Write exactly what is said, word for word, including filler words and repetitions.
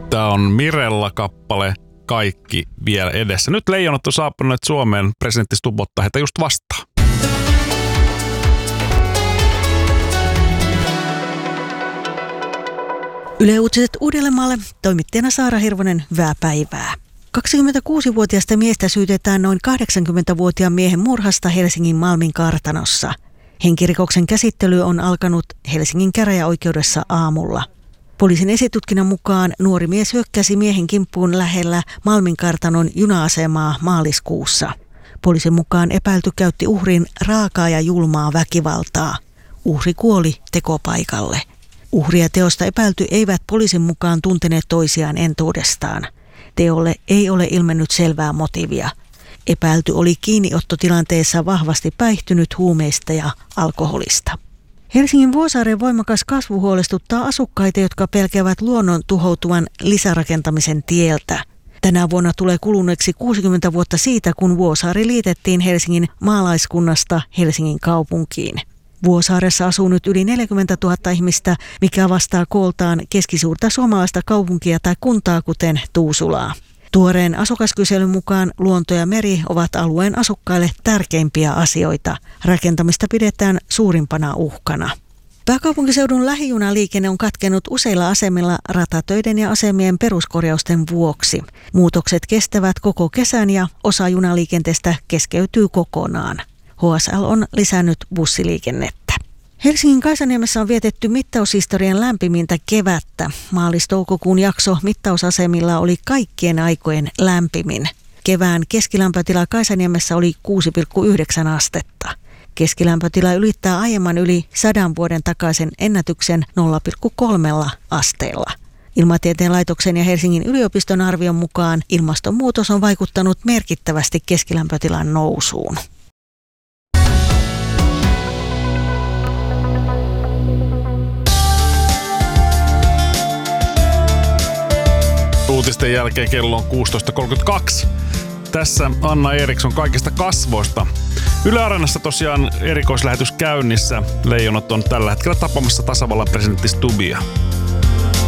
Tää on Mirella-kappale Kaikki vielä edessä. Nyt Leijonat on saapuneet Suomeen. Presidentti Stubb ottaa heitä just vastaan. Yle Uutiset Uudellemaalle, toimittajana Saara Hirvonen, hyvää päivää. kaksikymmentäkuusivuotiaasta miestä syytetään noin kahdeksankymmentävuotiaan miehen murhasta Helsingin Malmin kartanossa. Henkirikoksen käsittely on alkanut Helsingin käräjäoikeudessa aamulla. Poliisin esitutkinnan mukaan nuori mies hyökkäsi miehen kimppuun lähellä Malmin kartanon juna-asemaa maaliskuussa. Poliisin mukaan epäilty käytti uhrin raakaa ja julmaa väkivaltaa. Uhri kuoli tekopaikalle. Uhri ja teosta epäilty eivät poliisin mukaan tunteneet toisiaan entuudestaan. Teolle ei ole ilmennyt selvää motiivia. Epäilty oli kiinniottotilanteessa vahvasti päihtynyt huumeista ja alkoholista. Helsingin Vuosaaren voimakas kasvu huolestuttaa asukkaita, jotka pelkäävät luonnon tuhoutuvan lisärakentamisen tieltä. Tänä vuonna tulee kuluneeksi kuusikymmentä vuotta siitä, kun Vuosaari liitettiin Helsingin maalaiskunnasta Helsingin kaupunkiin. Vuosaaressa asuu nyt yli neljäkymmentätuhatta ihmistä, mikä vastaa kooltaan keskisuurta suomalaista kaupunkia tai kuntaa, kuten Tuusulaa. Tuoreen asukaskyselyn mukaan luonto ja meri ovat alueen asukkaille tärkeimpiä asioita. Rakentamista pidetään suurimpana uhkana. Pääkaupunkiseudun lähijunaliikenne on katkennut useilla asemilla ratatöiden ja asemien peruskorjausten vuoksi. Muutokset kestävät koko kesän ja osa junaliikenteestä keskeytyy kokonaan. H S L on lisännyt bussiliikennettä. Helsingin Kaisaniemessä on vietetty mittaushistorian lämpimintä kevättä. Maalis-toukokuun jakso mittausasemilla oli kaikkien aikojen lämpimin. Kevään keskilämpötila Kaisaniemessä oli kuusi pilkku yhdeksän astetta. Keskilämpötila ylittää aiemman yli sadan vuoden takaisen ennätyksen nolla pilkku kolme asteella. Ilmatieteen laitoksen ja Helsingin yliopiston arvion mukaan ilmastonmuutos on vaikuttanut merkittävästi keskilämpötilan nousuun. Uutisten jälkeen kello on kuusitoista kolmekymmentäkaksi. Tässä Anna Eriksson kaikista kasvoista. Yle Areenassa tosiaan erikoislähetys käynnissä. Leijonat on tällä hetkellä tapaamassa tasavallan presidentti Stubbia.